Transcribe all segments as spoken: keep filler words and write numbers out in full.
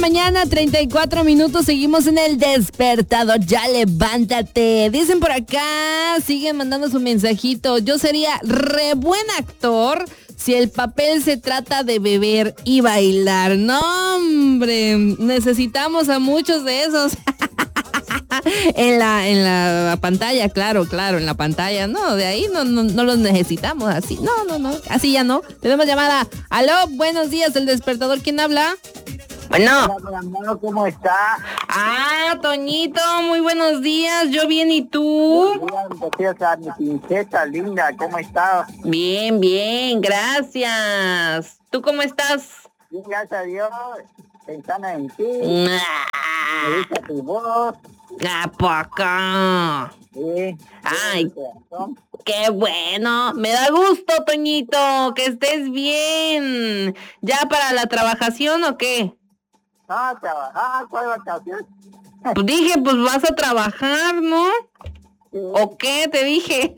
mañana, treinta y cuatro minutos, seguimos en el despertador, ya levántate. Dicen por acá, siguen mandando su mensajito, yo sería re buen actor si el papel se trata de beber y bailar. No, hombre, necesitamos a muchos de esos. En la, en la pantalla, claro, claro, en la pantalla. No, de ahí no, no, no los necesitamos así. No, no, no, así ya no. Tenemos llamada. Aló, buenos días, el despertador. ¿Quién habla? Bueno. Hola, mi amor, ¿cómo está? Ah, Toñito, muy buenos días. Yo bien, ¿y tú? Gracias a mi princesa linda, ¿cómo estás? Bien, bien, gracias. ¿Tú cómo estás? Bien, gracias a Dios. Pensando en ti. Ah. Me gusta tu voz. ¿A poco? Sí. Ay, qué bueno. Me da gusto, Toñito, que estés bien. ¿Ya para la trabajación o qué? Ah, trabajar, ¿cuál vacación? Pues dije, pues vas a trabajar, ¿no? Sí. ¿O qué? Te dije.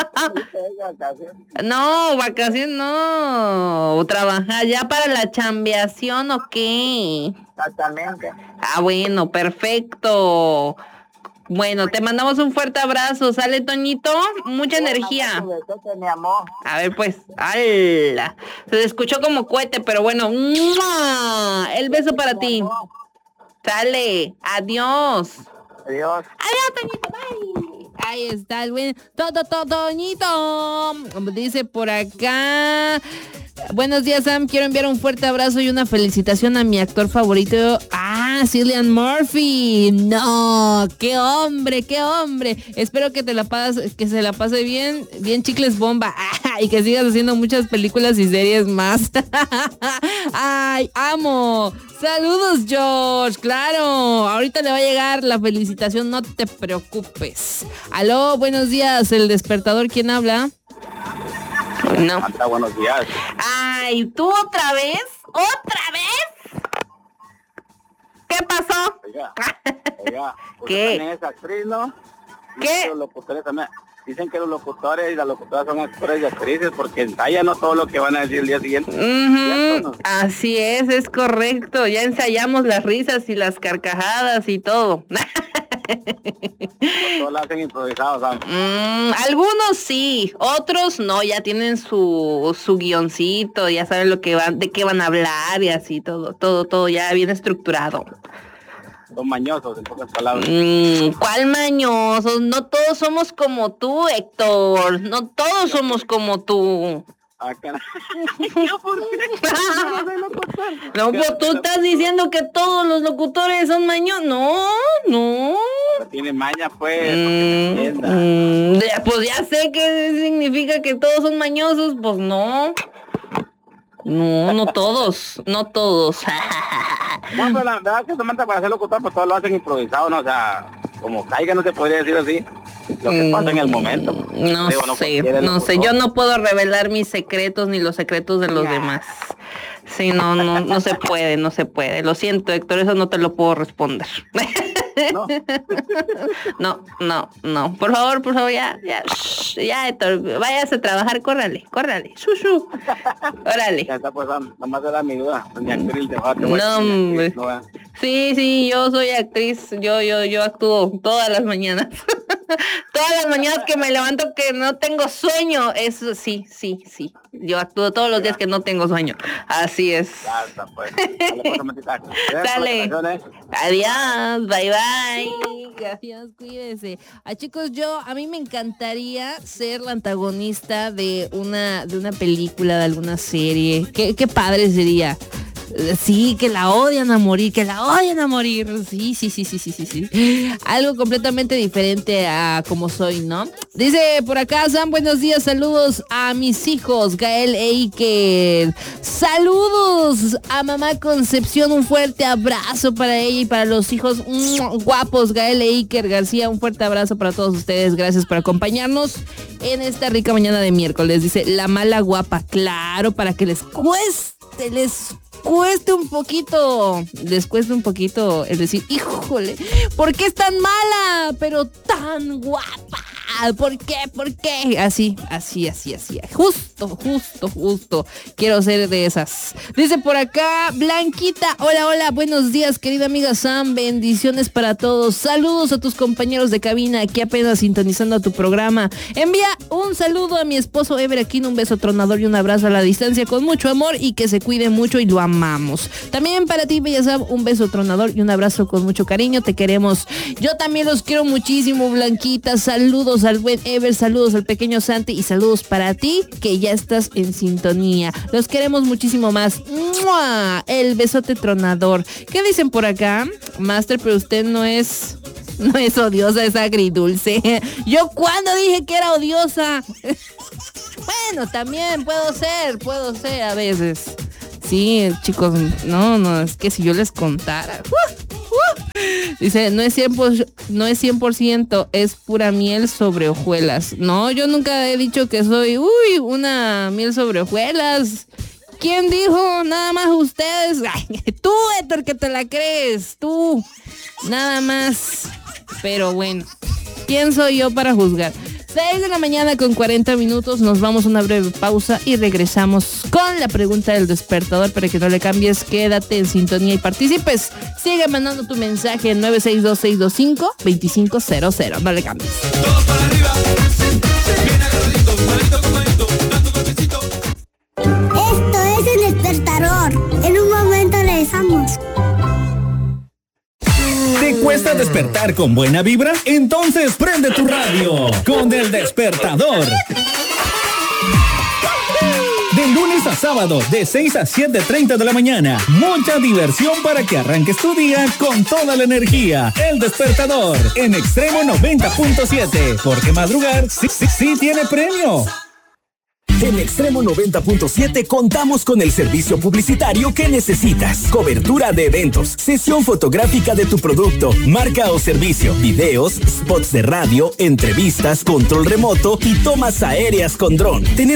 No, vacación no. Trabajar ya para la chambeación o qué. Exactamente. Ah, bueno, perfecto. Bueno, te mandamos un fuerte abrazo. ¿Sale, Toñito? Mucha sí, energía. Besote, mi amor. A ver, pues, ¡ala! Se escuchó como cohete, pero bueno. ¡Mua! El beso para ti. Amor. Sale. Adiós. Adiós. Adiós, Toñito. Bye. Ahí está el buen Todo, todo, Toñito. Dice por acá. Buenos días, Sam. Quiero enviar un fuerte abrazo y una felicitación a mi actor favorito. Ah, Cillian Murphy. No, qué hombre, qué hombre. Espero que te la pases, que se la pase bien, bien chicles bomba. Ah, y que sigas haciendo muchas películas y series más. Ay, amo. Saludos, George. Claro, ahorita le va a llegar la felicitación, no te preocupes. Aló, buenos días, el despertador, ¿quién habla? No. Hasta buenos días. Ay, ¿tú otra vez? ¿Otra vez? ¿Qué pasó? Oiga, oiga, ¿qué? También es actriz, ¿no? ¿Qué? Los locutores también. Dicen que los locutores y las locutoras son actores y actrices porque ensayan, ¿no?, todo lo que van a decir el día siguiente. Uh-huh. ¿No? Así es, es correcto. Ya ensayamos las risas y las carcajadas y todo. Todos lo hacen improvisado, ¿sabes? Mm, algunos sí, otros no, ya tienen su, su guioncito, ya saben lo que van, de qué van a hablar y así, todo, todo, todo ya bien estructurado. Son mañosos, en pocas palabras. Mm, ¿cuál mañosos? No todos somos como tú, Héctor. No todos somos como tú. Ah, caray. No, pues tú estás diciendo que todos los locutores son mañosos. No, no. Pero tiene maña, pues. Mm, mm, pues ya sé qué significa que todos son mañosos. Pues no. No, no todos, no todos. No, pero la verdad es que solamente para hacer locutor, pues todos lo hacen improvisado, ¿no? O sea, como caiga, no se podría decir así. Lo que pasa en el momento. No Digo, no sé, no sé. Yo no puedo revelar mis secretos ni los secretos de los yeah. demás. Sí, no, no, no se puede, no se puede. Lo siento, Héctor, eso no te lo puedo responder. No, no, no, no. Por favor, por favor, ya, ya, shh, ya, Héctor, váyase a trabajar, córrale, córrale, shushu. Órale. Ya está, pues, nomás era mi duda. Actriz de debate, no, hombre. No, sí, sí, yo soy actriz, yo, yo, yo actúo todas las mañanas. Todas las mañanas que me levanto que no tengo sueño, eso sí, sí, sí. Yo actúo todos los días que no tengo sueño. Así es. Ya está, pues. Dale. Dale. Adiós, bye bye. Gracias, cuídese. Ah, chicos, yo, a mí me encantaría ser la antagonista de una, de una película, de alguna serie. Qué, qué padre sería. Sí, que la odian a morir, que la odian a morir. Sí, sí, sí, sí, sí, sí, sí. Algo completamente diferente a como soy, ¿no? Dice por acá, Sam, buenos días, saludos a mis hijos, Gael e Iker. Saludos a mamá Concepción, un fuerte abrazo para ella y para los hijos mmm, guapos, Gael e Iker García, un fuerte abrazo para todos ustedes. Gracias por acompañarnos en esta rica mañana de miércoles. Dice, la mala guapa, claro, para que les cueste, les cueste un poquito, les cueste un poquito el decir, híjole, ¿por qué es tan mala, pero tan guapa? ¿Por qué? ¿Por qué? Así, así, así, así, justo justo, justo, justo. Quiero ser de esas. Dice por acá, Blanquita, hola, hola, buenos días, querida amiga Sam, bendiciones para todos. Saludos a tus compañeros de cabina, aquí apenas sintonizando tu programa. Envía un saludo a mi esposo Ever Aquino, un beso tronador y un abrazo a la distancia con mucho amor y que se cuide mucho y lo amamos. También para ti, bella Sam, un beso tronador y un abrazo con mucho cariño, te queremos. Yo también los quiero muchísimo, Blanquita. Saludos al buen Ever, saludos al pequeño Santi y saludos para ti que ya estás en sintonía. Los queremos muchísimo más. ¡Mua! El besote tronador. ¿Qué dicen por acá? Master, pero usted no es no es odiosa, es agridulce. ¿Yo cuándo dije que era odiosa? Bueno, también puedo ser, puedo ser a veces. Sí, chicos, no, no, es que si yo les contara. Uh, uh. Dice, no es cien por ciento, no es cien por ciento, es pura miel sobre hojuelas. No, yo nunca he dicho que soy, uy, una miel sobre hojuelas. ¿Quién dijo? Nada más ustedes. Ay, tú, Héctor, que te la crees, tú. Nada más. Pero bueno, ¿quién soy yo para juzgar? seis de la mañana con cuarenta minutos, nos vamos a una breve pausa y regresamos con la pregunta del despertador para que no le cambies, quédate en sintonía y participes. Sigue mandando tu mensaje en nueve seis dos, seis dos cinco, dos cinco cero cero, no le cambies. Todos para arriba, bien agarradito, palito con palito, dando golpecito. Esto es el despertador, en un momento regresamos. ¿Te cuesta despertar con buena vibra? Entonces prende tu radio con El Despertador. De lunes a sábado, de seis a siete treinta de la mañana. Mucha diversión para que arranques tu día con toda la energía. El Despertador, en Extremo noventa punto siete. Porque madrugar sí, sí, sí tiene premio. En Extremo noventa punto siete contamos con el servicio publicitario que necesitas. Cobertura de eventos, sesión fotográfica de tu producto, marca o servicio, videos, spots de radio, entrevistas, control remoto y tomas aéreas con dron. Tenemos